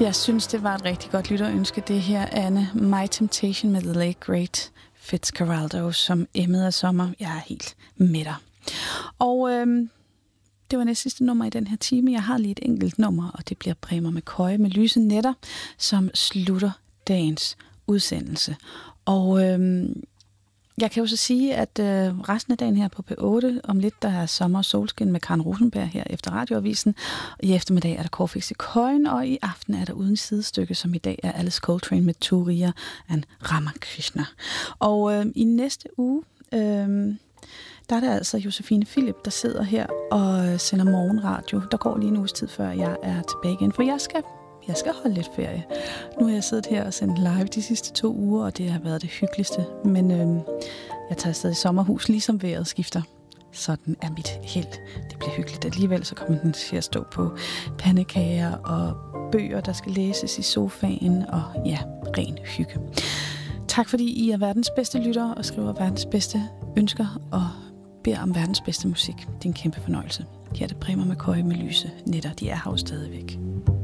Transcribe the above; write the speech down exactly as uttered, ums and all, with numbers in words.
Jeg synes, det var et rigtig godt lytterønske, det her, Anne. My Temptation med The Late Great Fitzcarraldo, som emmede af sommer. Jeg er helt med dig. Og øhm, det var næste sidste nummer i den her time. Jeg har lige et enkelt nummer, og det bliver Bremer McCoy med Lyse Nætter, som slutter dagens udsendelse. Og øhm, jeg kan jo så sige, at øh, resten af dagen her på P otte, om lidt der er sommer og solskin med Karen Rosenberg her efter Radioavisen. I eftermiddag er der Corfix i Køjen, og i aften er der uden sidestykke, som i dag er Alice Coltrane med Turiya and Ramakrishna. Og øh, i næste uge, øh, der er det altså Josefine Philip, der sidder her og sender morgenradio. Der går lige en uges tid, før jeg er tilbage igen, for jeg skal... Jeg skal holde lidt ferie. Nu har jeg siddet her og sendt live de sidste to uger, og det har været det hyggeligste. Men øhm, jeg tager afsted i sommerhus, ligesom vejret skifter. Sådan er mit held. Det bliver hyggeligt alligevel, så kommer den til at stå på pandekager og bøger, der skal læses i sofaen, og ja, ren hygge. Tak fordi I er verdens bedste lyttere og skriver verdens bedste ønsker og beder om verdens bedste musik. Det er en kæmpe fornøjelse. Her er det Bremer McCoy med Lyse Nætter. De er her jo stadigvæk.